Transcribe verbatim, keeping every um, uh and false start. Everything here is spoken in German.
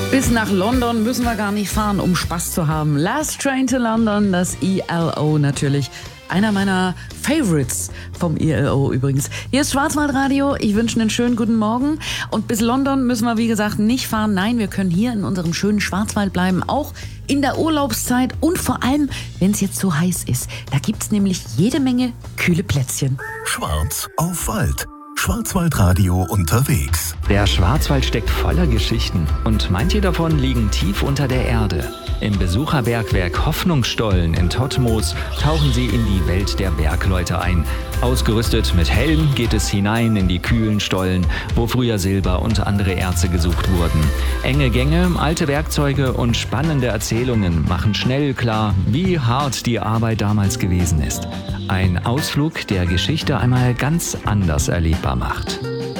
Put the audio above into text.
Bis nach London müssen wir gar nicht fahren, um Spaß zu haben. Last Train to London, das E L O natürlich. Einer meiner Favorites vom E L O übrigens. Hier ist Schwarzwaldradio. Ich wünsche einen schönen guten Morgen. Und bis London müssen wir, wie gesagt, nicht fahren. Nein, wir können hier in unserem schönen Schwarzwald bleiben. Auch in der Urlaubszeit und vor allem, wenn es jetzt so heiß ist. Da gibt's nämlich jede Menge kühle Plätzchen. Schwarz auf Wald. Schwarzwaldradio unterwegs. Der Schwarzwald steckt voller Geschichten und manche davon liegen tief unter der Erde. Im Besucherbergwerk Hoffnungsstollen in Todtmoos tauchen Sie in die Welt der Bergleute ein. Ausgerüstet mit Helm geht es hinein in die kühlen Stollen, wo früher Silber und andere Erze gesucht wurden. Enge Gänge, alte Werkzeuge und spannende Erzählungen machen schnell klar, wie hart die Arbeit damals gewesen ist. Ein Ausflug, der Geschichte einmal ganz anders erlebbar macht.